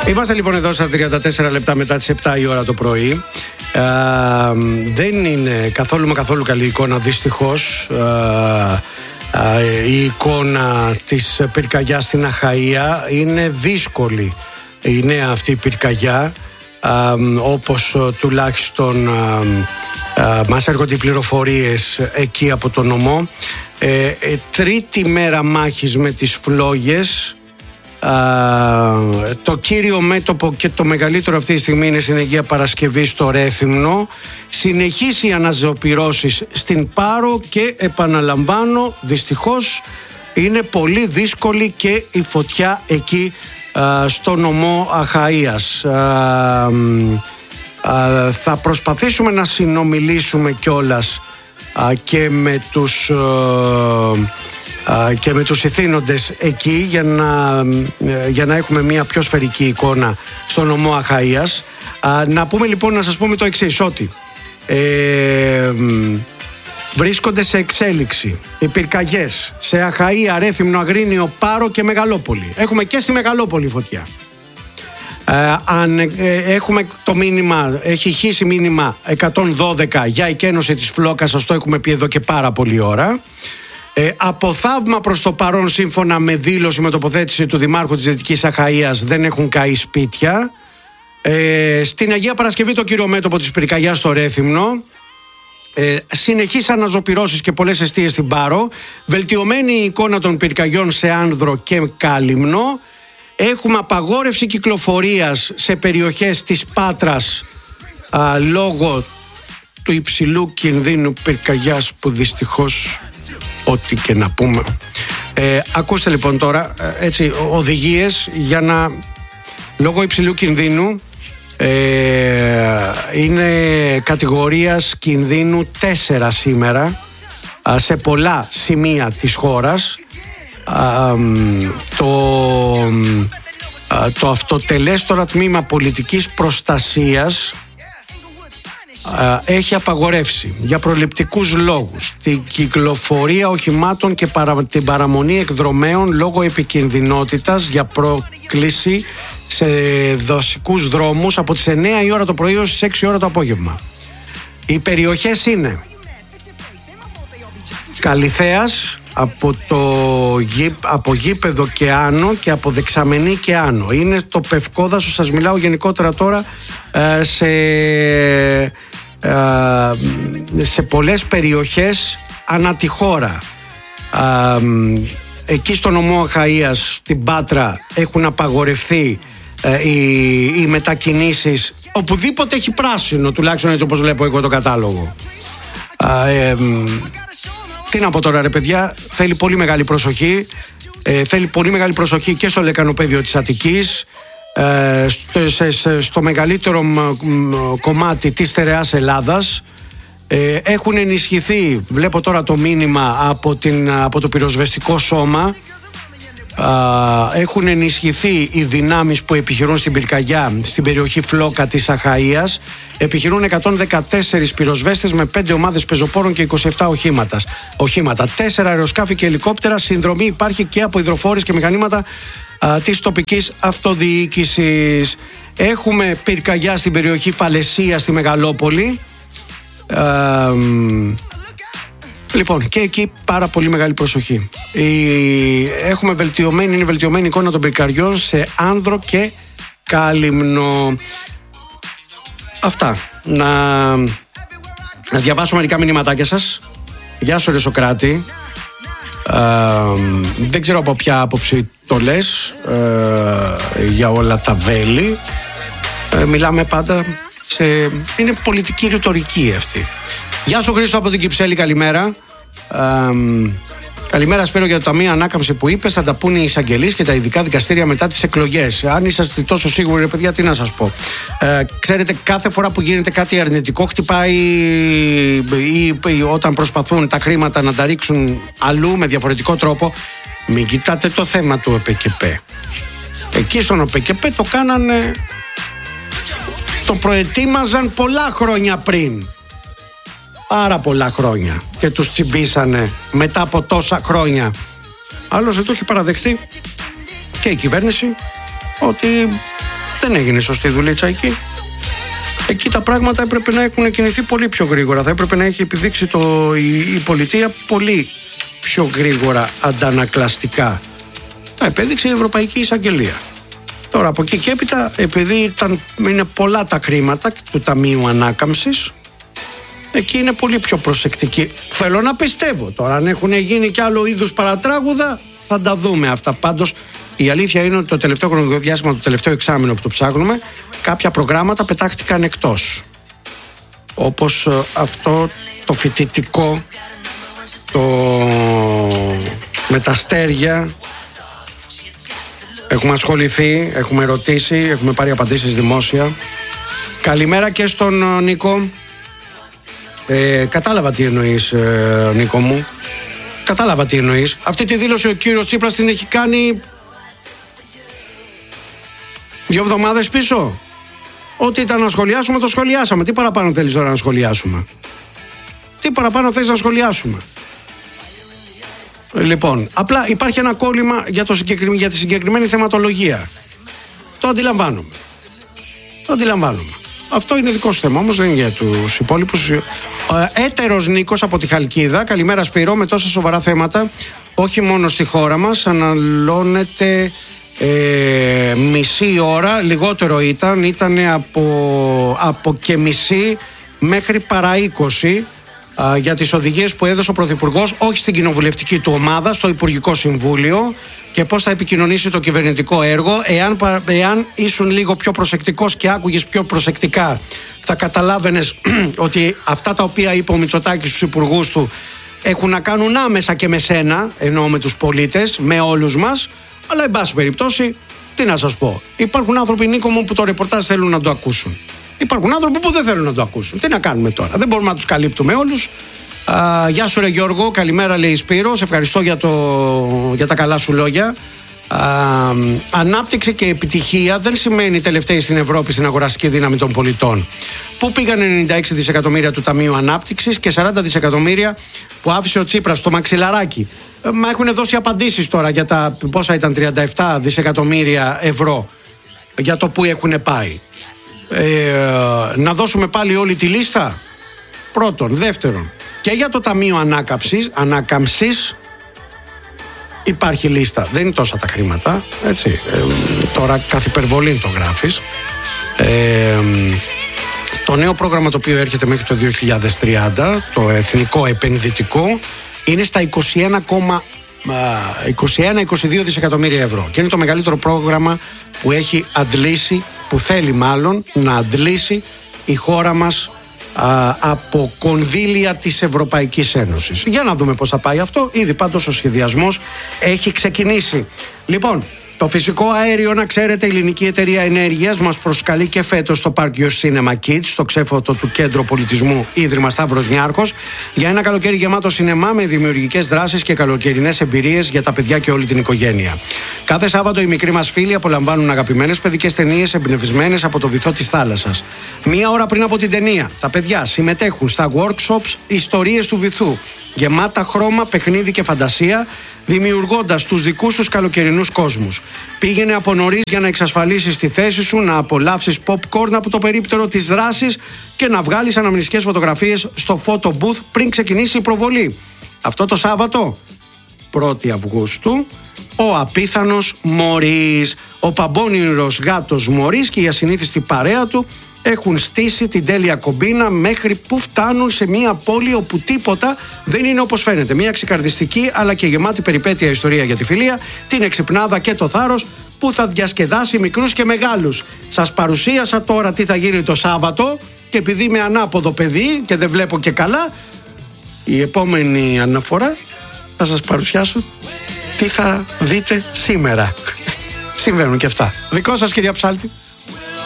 Είμαστε λοιπόν εδώ στα 34 λεπτά μετά τις 7 η ώρα το πρωί. Δεν είναι καθόλου καλή εικόνα, δυστυχώς. Η εικόνα της πυρκαγιάς στην Αχαΐα είναι δύσκολη. Η νέα αυτή πυρκαγιά, όπως τουλάχιστον μας έρχονται οι πληροφορίες εκεί από το νομό. Τρίτη μέρα μάχης με τις φλόγες. Το κύριο μέτωπο και το μεγαλύτερο αυτή τη στιγμή είναι στην Αγία Παρασκευή στο Ρέθυμνο. Συνεχείς οι αναζωπυρώσεις στην Πάρο και επαναλαμβάνω, δυστυχώς είναι πολύ δύσκολη και η φωτιά εκεί στο νομό Αχαΐας. Θα προσπαθήσουμε να συνομιλήσουμε κιόλας και με τους ηθήνοντες εκεί για να έχουμε μια πιο σφαιρική εικόνα στο νομό Αχαΐας. Να πούμε λοιπόν, να σας πούμε το εξής, ότι βρίσκονται σε εξέλιξη οι πυρκαγιές σε Αχαΐα, Ρέθυμνο, Αγρίνιο, Πάρο και Μεγαλόπολη. Έχουμε και στη Μεγαλόπολη φωτιά. Έχουμε το μήνυμα, έχει χύσει μήνυμα 112 για εκένωση της φλόκας, σας το έχουμε πει εδώ και πάρα πολλή ώρα. Από θαύμα προς το παρόν, σύμφωνα με δήλωση, με τοποθέτηση του Δημάρχου της Δυτικής Αχαΐας, δεν έχουν καεί σπίτια. Στην Αγία Παρασκευή το κύριο μέτωπο της πυρκαγιάς στο Ρέθυμνο. Συνεχείς αναζωπυρώσεις και πολλές εστίες στην Πάρο. Βελτιωμένη η εικόνα των πυρκαγιών σε Άνδρο και Κάλυμνο. Έχουμε απαγόρευση κυκλοφορίας σε περιοχές της Πάτρας λόγω του υψηλού κινδύνου πυρκαγιάς, που δυστυχώς ό,τι και να πούμε. Ακούστε λοιπόν τώρα έτσι οδηγίες για να, λόγω υψηλού κινδύνου, είναι κατηγορίας κινδύνου 4 σήμερα σε πολλά σημεία της χώρας. Το αυτοτελές τώρα τμήμα πολιτικής προστασίας έχει απαγορεύσει για προληπτικούς λόγους την κυκλοφορία οχημάτων και την παραμονή εκδρομέων λόγω επικινδυνότητας για πρόκληση σε δασικούς δρόμους από τις 9 η ώρα το πρωί ως τις 6 η ώρα το απόγευμα. Οι περιοχές είναι Καλυθέας, από Γήπεδο και άνω και από Δεξαμενή και άνω. Είναι το Πευκόδασο, σας μιλάω γενικότερα τώρα σε πολλές περιοχές ανά τη χώρα. Εκεί στο νομό Αχαΐας, στην Πάτρα, έχουν απαγορευτεί οι μετακινήσεις οπουδήποτε έχει πράσινο, τουλάχιστον έτσι όπως βλέπω εγώ το κατάλογο. Τι να πω τώρα ρε παιδιά, θέλει πολύ μεγάλη προσοχή. Θέλει πολύ μεγάλη προσοχή και στο λεκανοπέδιο της Αττικής, στο μεγαλύτερο κομμάτι της στερεάς Ελλάδας. Έχουν ενισχυθεί, βλέπω τώρα το μήνυμα από το πυροσβεστικό σώμα, έχουν ενισχυθεί οι δυνάμεις που επιχειρούν στην πυρκαγιά στην περιοχή Φλόκα της Αχαΐας. Επιχειρούν 114 πυροσβέστες με 5 ομάδες πεζοπόρων και 27 οχήματα, 4 αεροσκάφη και ελικόπτερα. Συνδρομή υπάρχει και από υδροφόρες και μηχανήματα της τοπικής αυτοδιοίκησης. Έχουμε πυρκαγιά στην περιοχή Φαλαισία στη Μεγαλόπολη. Λοιπόν, και εκεί πάρα πολύ μεγάλη προσοχή. Είναι βελτιωμένη εικόνα των πυρκαγιών σε Άνδρο και Κάλυμνο. Αυτά. Να διαβάσω μερικά μηνυματάκια σας. Γεια σου ρε Σοκράτη. Δεν ξέρω από ποια άποψη το λες για όλα τα βέλη. Μιλάμε πάντα είναι πολιτική ρητορική αυτή. Γεια σου Χρήστο από την Κυψέλη, καλημέρα. Καλημέρα Σπύρο, για το Ταμείο Ανάκαμψη που είπες, θα τα πούνε οι εισαγγελείς και τα ειδικά δικαστήρια μετά τις εκλογές. Αν είσαστε τόσο σίγουροι ρε παιδιά, τι να σας πω. Ξέρετε, κάθε φορά που γίνεται κάτι αρνητικό χτυπάει, ή όταν προσπαθούν τα χρήματα να τα ρίξουν αλλού με διαφορετικό τρόπο. Μην κοιτάτε το θέμα του ΟΠΕΚΕΠΕ. Εκεί στον ΟΠΕΚΕΠΕ το κάνανε, το προετοίμαζαν πολλά χρόνια πριν. Πάρα πολλά χρόνια. Και τους τσιμπήσανε μετά από τόσα χρόνια. Άλλωστε το έχει παραδεχτεί και η κυβέρνηση ότι Δεν έγινε σωστή δουλίτσα εκεί. Εκεί τα πράγματα έπρεπε να έχουν κινηθεί πολύ πιο γρήγορα. Θα έπρεπε να έχει επιδείξει η πολιτεία πολύ πιο γρήγορα αντανακλαστικά. Τα επέδειξε η Ευρωπαϊκή Εισαγγελία. Τώρα από εκεί και έπειτα, επειδή είναι πολλά τα χρήματα του Ταμείου Ανάκαμψης, εκεί είναι πολύ πιο προσεκτικοί. Θέλω να πιστεύω τώρα, αν έχουν γίνει κι άλλο είδους παρατράγουδα, θα τα δούμε αυτά. Πάντως η αλήθεια είναι ότι το τελευταίο χρονικό διάστημα, το τελευταίο εξάμηνο που το ψάχνουμε, κάποια προγράμματα πετάχτηκαν εκτός. Όπως αυτό το φοιτητικό, με τα αστέρια. Έχουμε ασχοληθεί, έχουμε ρωτήσει, έχουμε πάρει απαντήσεις δημόσια. Καλημέρα και στον Νίκο. Κατάλαβα τι εννοείς, Νίκο μου. Κατάλαβα τι εννοείς. Αυτή τη δήλωση ο κύριος Τσίπρας την έχει κάνει 2 εβδομάδες πίσω. Ό,τι ήταν να σχολιάσουμε το σχολιάσαμε. Τι παραπάνω θέλεις τώρα να σχολιάσουμε? Τι παραπάνω θέλεις να σχολιάσουμε? Λοιπόν, απλά υπάρχει ένα κόλλημα για τη συγκεκριμένη θεματολογία. Το αντιλαμβάνομαι. Αυτό είναι δικό σου θέμα, όμως δεν είναι για τους υπόλοιπους. Έτερος Νίκος από τη Χαλκίδα. Καλημέρα Σπύρο, με τόσα σοβαρά θέματα, όχι μόνο στη χώρα μας, αναλώνεται μισή ώρα, λιγότερο ήταν από και μισή μέχρι παρά 20 για τις οδηγίες που έδωσε ο Πρωθυπουργός, όχι στην κοινοβουλευτική του ομάδα, στο Υπουργικό Συμβούλιο, και πώς θα επικοινωνήσει το κυβερνητικό έργο. Εάν ήσουν λίγο πιο προσεκτικός και άκουγες πιο προσεκτικά, θα καταλάβαινες ότι αυτά τα οποία είπε ο Μητσοτάκης στους υπουργούς του έχουν να κάνουν άμεσα και με σένα, εννοώ με τους πολίτες, με όλους μας. Αλλά εν πάση περιπτώσει, τι να σας πω, υπάρχουν άνθρωποι, Νίκο μου, που το ρεπορτάζ θέλουν να το ακούσουν. Υπάρχουν άνθρωποι που δεν θέλουν να το ακούσουν. Τι να κάνουμε τώρα, δεν μπορούμε να τους καλύπτουμε όλους. Γεια σου ρε Γιώργο, καλημέρα λέει Σπύρο, σε ευχαριστώ για τα καλά σου λόγια. Ανάπτυξη και επιτυχία δεν σημαίνει τελευταίοι στην Ευρώπη στην αγοραστική δύναμη των πολιτών. Πού πήγαν 96 δισεκατομμύρια του Ταμείου Ανάπτυξης και 40 δισεκατομμύρια που άφησε ο Τσίπρας στο μαξιλαράκι? Μα έχουν δώσει απαντήσεις τώρα για τα πόσα ήταν, 37 δισεκατομμύρια ευρώ, για το που έχουν πάει. Να δώσουμε πάλι όλη τη λίστα? Πρώτον. Δεύτερον, και για το Ταμείο Ανάκαμψης υπάρχει λίστα. Δεν είναι τόσα τα χρήματα, έτσι. Τώρα καθ' υπερβολή το γράφεις. Το νέο πρόγραμμα το οποίο έρχεται μέχρι το 2030, το εθνικό επενδυτικό, είναι στα 21-22 δισεκατομμύρια ευρώ. Και είναι το μεγαλύτερο πρόγραμμα που έχει αντλήσει, που θέλει μάλλον να αντλήσει η χώρα μας από κονδύλια της Ευρωπαϊκής Ένωσης. Για να δούμε πώς θα πάει αυτό. Ήδη πάντως ο σχεδιασμός έχει ξεκινήσει. Λοιπόν, το φυσικό αέριο, να ξέρετε, η ελληνική εταιρεία ενέργειας μας προσκαλεί και φέτος στο Park Your Cinema Kids, στο ξέφωτο του Κέντρο Πολιτισμού Ίδρυμα Σταύρος Νιάρχος, για ένα καλοκαίρι γεμάτο σινεμά με δημιουργικές δράσεις και καλοκαιρινές εμπειρίες για τα παιδιά και όλη την οικογένεια. Κάθε Σάββατο οι μικροί μας φίλοι απολαμβάνουν αγαπημένες παιδικές ταινίες εμπνευσμένες από το βυθό της θάλασσας. Μία ώρα πριν από την ταινία, τα παιδιά συμμετέχουν στα workshops ιστορίες του βυθού, γεμάτα χρώμα, παιχνίδι και φαντασία, δημιουργώντας τους δικούς τους καλοκαιρινούς κόσμους. Πήγαινε από νωρίς για να εξασφαλίσεις τη θέση σου, να απολαύσεις popcorn από το περίπτερο της δράσης και να βγάλεις αναμνηστικές φωτογραφίες στο photo booth πριν ξεκινήσει η προβολή. Αυτό το Σάββατο, 1η Αυγούστου, ο απίθανος Μωρίς, ο παμπώνυρος γάτος Μωρίς και η ασυνήθιστη παρέα του έχουν στήσει την τέλεια κομπίνα μέχρι που φτάνουν σε μια πόλη όπου τίποτα δεν είναι όπως φαίνεται. Μια ξεκαρδιστική αλλά και γεμάτη περιπέτεια ιστορία για τη φιλία, την εξυπνάδα και το θάρρος που θα διασκεδάσει μικρούς και μεγάλους. Σας παρουσίασα τώρα τι θα γίνει το Σάββατο και επειδή είμαι ανάποδο παιδί και δεν βλέπω και καλά, η επόμενη αναφορά θα σας παρουσιάσω τι θα δείτε σήμερα. Συμβαίνουν και αυτά. Δικό σας, κυρία Ψάλτη.